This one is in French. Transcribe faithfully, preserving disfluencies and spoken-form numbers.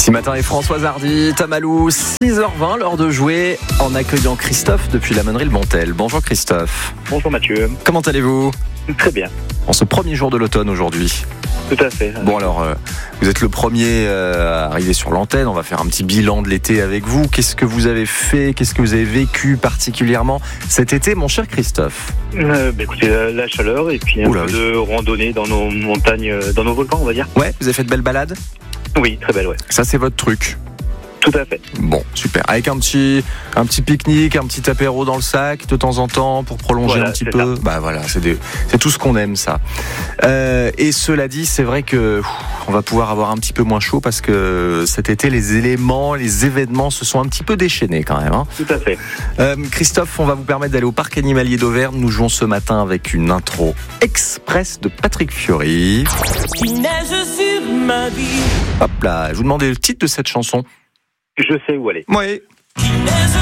Ici Matin et Françoise Hardy, Tamalou, six heures vingt, l'heure de jouer en accueillant Christophe depuis la Monnerie Le Montel. Bonjour Christophe. Bonjour Mathieu. Comment allez-vous ? Très bien. En ce premier jour de l'automne aujourd'hui. Tout à fait. Bon alors, euh, vous êtes le premier euh, à arriver sur l'antenne, on va faire un petit bilan de l'été avec vous. Qu'est-ce que vous avez fait ? Qu'est-ce que vous avez vécu particulièrement cet été, mon cher Christophe ? euh, bah, Écoutez, la, la chaleur et puis un Oula, peu oui. de randonnée dans nos montagnes, euh, dans nos volcans, on va dire. Ouais, vous avez fait de belles balades ? Oui, très belle, ouais. Ça c'est votre truc. Tout à fait. Bon, super. Avec un petit, un petit pique-nique, un petit apéro dans le sac de temps en temps pour prolonger Voilà, un petit c'est peu. ça. Bah voilà, c'est, des, c'est tout ce qu'on aime, ça. Euh, et cela dit, c'est vrai que pff, on va pouvoir avoir un petit peu moins chaud parce que cet été, les éléments, les événements se sont un petit peu déchaînés quand même. Hein. Tout à fait. Euh, Christophe, on va vous permettre d'aller au parc animalier d'Auvergne. Nous jouons ce matin avec une intro express de Patrick Fiori. Il neige sur ma vie. Hop là, je vous demandais le titre de cette chanson. Je sais où aller. Oui. Il neige